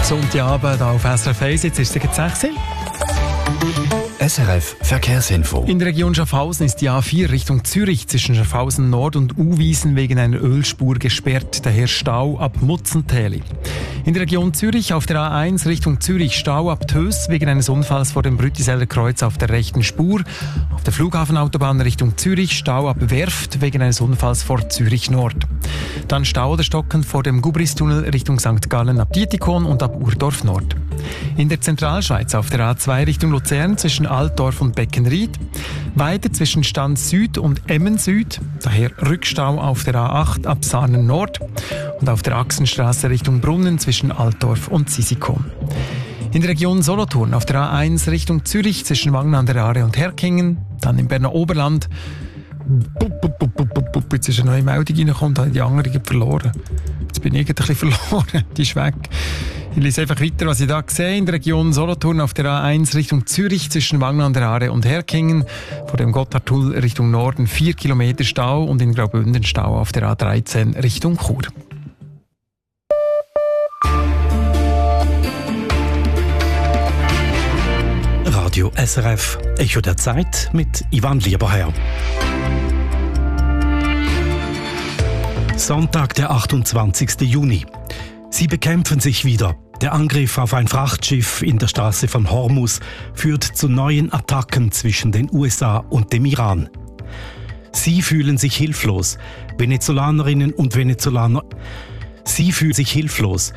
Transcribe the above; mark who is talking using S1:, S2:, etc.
S1: Sonntagabend auf SRF 1, jetzt ist es 6 Uhr.
S2: SRF Verkehrsinfo.
S1: In der Region Schaffhausen ist die A4 Richtung Zürich zwischen Schaffhausen Nord und Uwiesen wegen einer Ölspur gesperrt, daher Stau ab Mutzentäli. In der Region Zürich auf der A1 Richtung Zürich Stau ab Töss wegen eines Unfalls vor dem Brüttiseller Kreuz auf der rechten Spur. Auf der Flughafenautobahn Richtung Zürich Stau ab Werft wegen eines Unfalls vor Zürich Nord. Dann Stau oder Stocken vor dem Gubristunnel Richtung St. Gallen ab Dietikon und ab Urdorf Nord. In der Zentralschweiz auf der A2 Richtung Luzern zwischen Altdorf und Beckenried. Weiter zwischen Stand Süd und Emmen Süd, daher Rückstau auf der A8 ab Sarnen Nord. Und auf der Achsenstraße Richtung Brunnen zwischen Altdorf und Sisikon. In der Region Solothurn auf der A1 Richtung Zürich zwischen Wangen an der Aare und Herkingen. Dann im Berner Oberland. Jetzt ist eine neue Meldung reingekommen, da habe ich die andere verloren. Jetzt bin ich ein bisschen verloren, die ist weg. Ich lese einfach weiter, was ich da sehe. In der Region Solothurn auf der A1 Richtung Zürich zwischen Wangen an der Aare und Herkingen. Vor dem Gotthardtunnel Richtung Norden 4 Kilometer Stau und in Graubünden Stau auf der A13 Richtung Chur.
S3: Radio SRF, Echo der Zeit mit Ivan Lieberherr. Sonntag, der 28. Juni. Sie bekämpfen sich wieder. Der Angriff auf ein Frachtschiff in der Straße von Hormuz führt zu neuen Attacken zwischen den USA und dem Iran. Sie fühlen sich hilflos. Venezolanerinnen und Venezolaner. Sie fühlen sich hilflos.